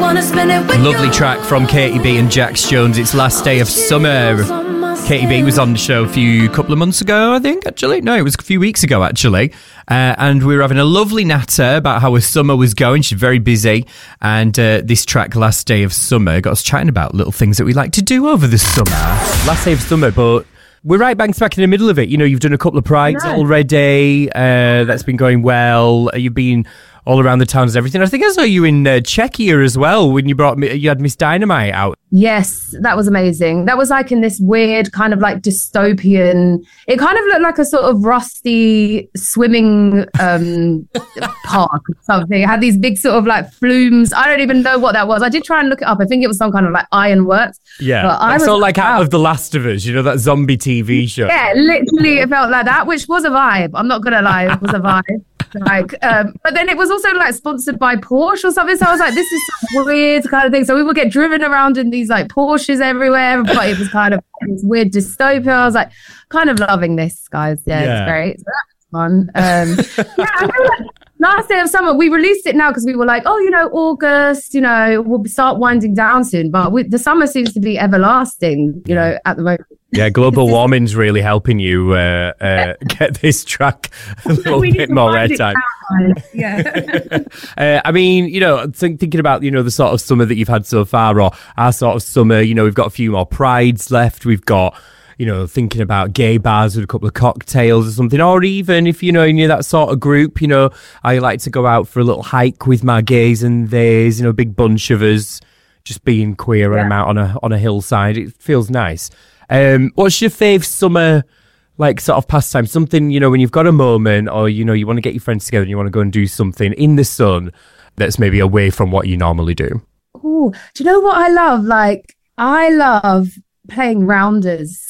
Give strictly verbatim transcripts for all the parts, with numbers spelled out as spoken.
Lovely track from Katie B and Jax Jones. It's Last Day of Summer. Katie B was on the show a few couple of months ago, I think, actually. No, it was a few weeks ago, actually. Uh, and we were having a lovely natter about how her summer was going. She's very busy. And uh, this track, Last Day of Summer, got us chatting about little things that we like to do over the summer. Last day of summer, but we're right bang smack in the middle of it. You know, you've done a couple of prides no. already. Uh, that's been going well. You've been all around the towns and everything. I think I saw you in uh, Czechia as well when you brought you had Miss Dynamite out. Yes, that was amazing. That was like in this weird kind of like dystopian. It kind of looked like a sort of rusty swimming um, park or something. It had these big sort of like flumes. I don't even know what that was. I did try and look it up. I think it was some kind of like ironworks. Yeah, but I was sort of like out of The Last of Us, you know, that zombie T V show. Yeah, literally it felt like that, which was a vibe. I'm not gonna lie, it was a vibe. Like, um, but then it was also like sponsored by Porsche or something. So I was like, this is some weird kind of thing. So we would get driven around in these like Porsches everywhere, but it was kind of this weird dystopia. I was like, kind of loving this, guys. Yeah, yeah. It's great. So that was fun. Um, yeah, I know, like, last day of summer, we released it now because we were like, oh, you know, August, you know, we'll start winding down soon. But we, the summer seems to be everlasting, you know, at the moment. Yeah, global warming's really helping you uh, uh, get this track a little bit more airtime. Yeah. uh, I mean, you know, th- thinking about, you know, the sort of summer that you've had so far, or our sort of summer, you know, we've got a few more prides left. We've got, you know, thinking about gay bars with a couple of cocktails or something, or even if, you know, you're that sort of group, you know, I like to go out for a little hike with my gays and theys, you know, a big bunch of us just being queer yeah. and I'm out on a, on a hillside. It feels nice. Um, what's your fave summer, like, sort of pastime? Something, you know, when you've got a moment or, you know, you want to get your friends together and you want to go and do something in the sun that's maybe away from what you normally do. Oh, do you know what I love? Like, I love playing rounders.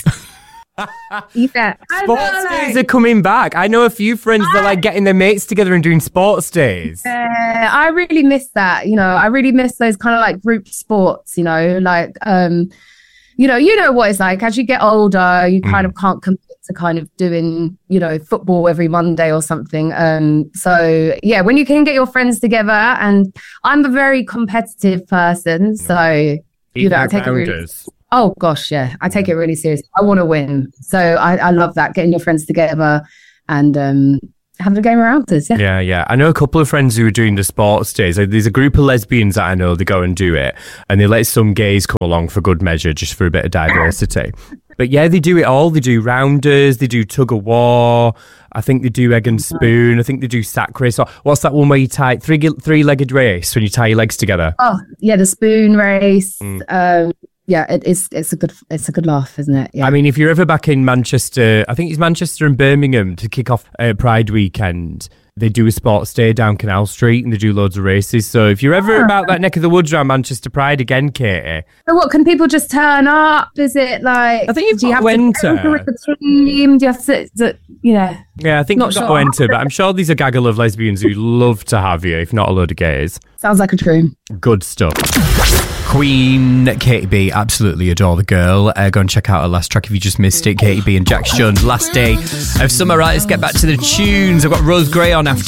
Yeah. Sports know, days like, are coming back. I know a few friends I, that like getting their mates together and doing sports days. Yeah, I really miss that. You know, I really miss those kind of like group sports, you know, like, um, you know, you know what it's like as you get older, you kind mm. of can't commit to kind of doing, you know, football every Monday or something. Um, so yeah, when you can get your friends together, and I'm a very competitive person, so you know, I take it really, oh gosh, yeah, I take it really seriously. I want to win, so I, I love that, getting your friends together and um, having a game around us. Yeah. yeah, yeah. I know a couple of friends who are doing the sports days. There's a group of lesbians that I know, they go and do it, and they let some gays come along for good measure, just for a bit of diversity. But yeah, they do it all. They do rounders, they do tug of war. I think they do egg and spoon. I think they do sack race. Or what's that one where you tie three three-legged race when you tie your legs together? Oh yeah, the spoon race. Mm. Um, Yeah, it, it's it's a good it's a good laugh, isn't it? Yeah. I mean, if you're ever back in Manchester, I think it's Manchester and Birmingham to kick off uh, Pride weekend. They do a sports day down Canal Street and they do loads of races. So if you're ever oh. about that neck of the woods around Manchester Pride again, Katie. So what, can people just turn up? Is it like, I think you've do you got have to enter. To with the team? Do you have to, to you know? Yeah, I think you've got sure. to enter, but I'm sure there's a gaggle of lesbians who love to have you, if not a load of gays. Sounds like a dream. Good stuff. Queen Katie B, absolutely adore the girl. Uh, go and check out her last track if you just missed it. Katie B and Jax Jones, Last Day of Summer. Right, let's get back to the tunes. I've got Rose Gray on after